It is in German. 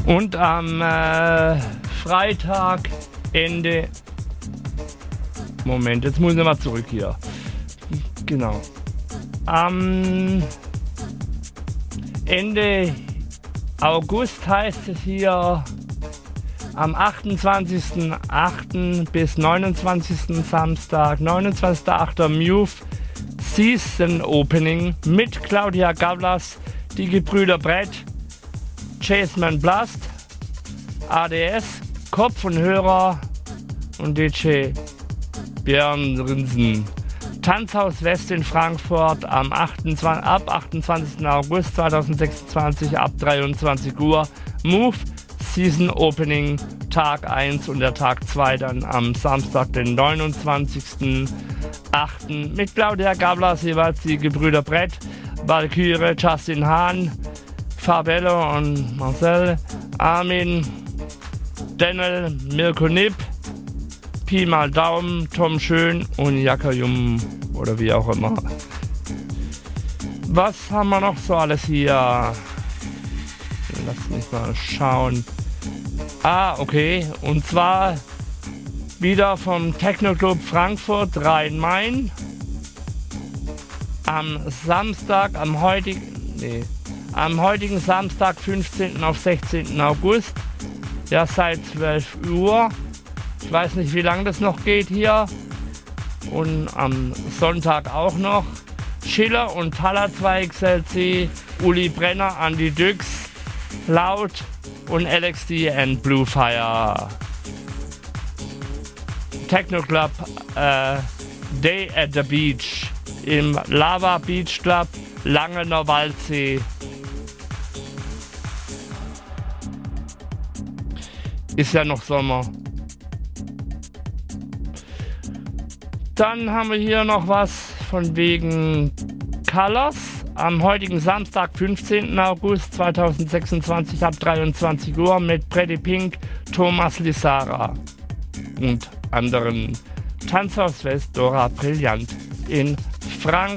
Und am Freitag Ende... Moment, jetzt muss ich mal zurück hier. Genau. Am Ende August heißt es hier am 28.08. bis 29. Samstag, 29.08. Move Season Opening mit Claudia Gavlas, die Gebrüder Brett, Jason Blast, ADS, Kopf und Hörer und DJ Björn Rinsen. Tanzhaus West in Frankfurt ab 28. August 2026 ab 23 Uhr. Move Season Opening Tag 1 und der Tag 2 dann am Samstag, den 29.08. mit Claudia Gavlas, jeweils die Gebrüder Brett, Valkyrie, Justin Hahn, Fabello und Marcel, Armin, Daniel, Mirko Nipp, Pi mal Daumen, Tom Schön und Jakajum oder wie auch immer. Was haben wir noch so alles hier? Lass mich mal schauen. Okay. Und zwar wieder vom Techno-Club Frankfurt Rhein-Main. Am heutigen Samstag, 15. auf 16. August. Ja, seit 12 Uhr. Ich weiß nicht, wie lange das noch geht hier. Und am Sonntag auch noch. Schiller und Thaler 2XLC, Uli Brenner, Andy Düx, Laut und LXD and Blue Fire. Techno Club Day at the Beach im Lava Beach Club Langener Waldsee. Ist ja noch Sommer. Dann haben wir hier noch was von wegen Colors. Am heutigen Samstag, 15. August 2026 ab 23 Uhr mit Pretty Pink, Thomas Lissara und anderen. Tanzhaus West, Dora Brillant in Frankfurt.